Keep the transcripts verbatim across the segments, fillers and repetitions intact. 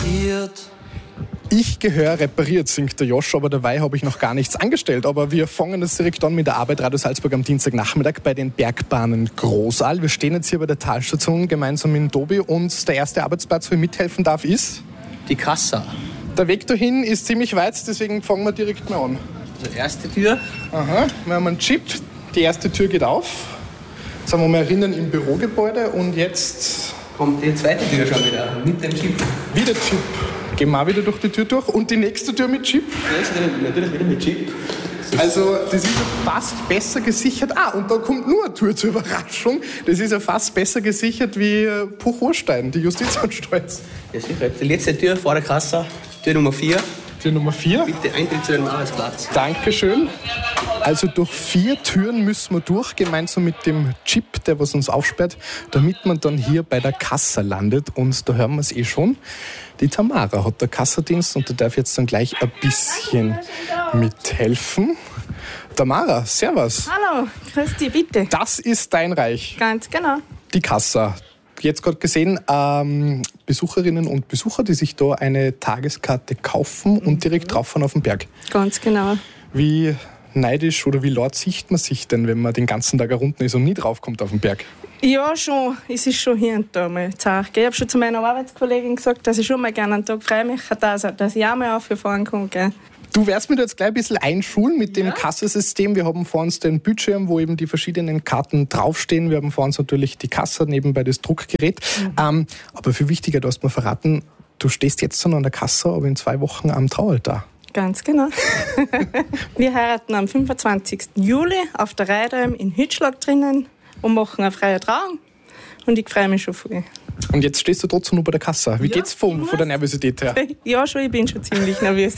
repariert. Ich gehöre repariert, singt der Josh, aber dabei habe ich noch gar nichts angestellt. Aber wir fangen jetzt direkt an mit der Arbeit Radio Salzburg am Dienstagnachmittag bei den Bergbahnen Großaal. Wir stehen jetzt hier bei der Talstation gemeinsam mit Tobi und der erste Arbeitsplatz, wo ich mithelfen darf, ist? Die Kassa. Der Weg dahin ist ziemlich weit, deswegen fangen wir direkt mal an. Also erste Tür. Aha, wir haben einen Chip, die erste Tür geht auf. Jetzt sind wir mal drinnen im Bürogebäude und jetzt Kommt die zweite Tür schon wieder mit dem Chip. wieder Chip. Gehen wir auch wieder durch die Tür durch und die nächste Tür mit Chip. Natürlich wieder mit Chip. Also das ist ja fast besser gesichert. Ah, und da kommt nur eine Tür zur Überraschung. Das ist ja fast besser gesichert wie Puch-Urstein, die Justizanstalt. Ja, sicher. Die letzte Tür vor der Kasse, Tür Nummer vier. Tür Nummer vier. Bitte Eintritt zu einem Arbeitsplatz. Dankeschön. Also durch vier Türen müssen wir durch, gemeinsam mit dem Chip, der was uns aufsperrt, damit man dann hier bei der Kasse landet. Und da hören wir es eh schon. Die Tamara hat der Kassadienst und da darf jetzt dann gleich ein bisschen mithelfen. Tamara, servus. Hallo, grüß dich, bitte. Das ist dein Reich. Ganz genau. Die Kassa. Jetzt gerade gesehen, ähm, Besucherinnen und Besucher, die sich da eine Tageskarte kaufen und direkt drauffahren auf den Berg. Ganz genau. Wie neidisch oder wie laut sieht man sich denn, wenn man den ganzen Tag unten ist und nie draufkommt auf den Berg? Ja, schon. Es ist schon hier und da mal zart. Ich habe schon zu meiner Arbeitskollegin gesagt, dass ich schon mal gerne einen Tag frei mache, dass, dass ich auch mal aufgefahren kann. Gell? Du wirst mir jetzt gleich ein bisschen einschulen mit dem ja. Kassensystem. Wir haben vor uns den Bildschirm, wo eben die verschiedenen Karten draufstehen. Wir haben vor uns natürlich die Kasse, nebenbei das Druckgerät. Mhm. Ähm, aber viel wichtiger, du hast mir verraten, du stehst jetzt schon an der Kasse, aber in zwei Wochen am Traualtar. Ganz genau. Wir heiraten am fünfundzwanzigsten Juli auf der Reidalm in Hütschlag drinnen und machen eine freie Trauung. Und ich freue mich schon viel. Und jetzt stehst du trotzdem nur bei der Kasse. Wie ja, geht's von, von der Nervosität her? Ja, schon, ich bin schon ziemlich nervös.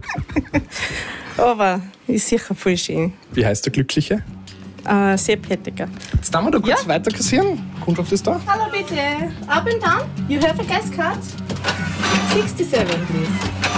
Aber ist sicher voll schön. Wie heißt der Glückliche? Uh, Sepp Hettiger. Jetzt darf man da kurz ja. weiter kassieren. Kundschaft ist da. Hallo bitte. Up and down. You have a guest card? sixty-seven, please.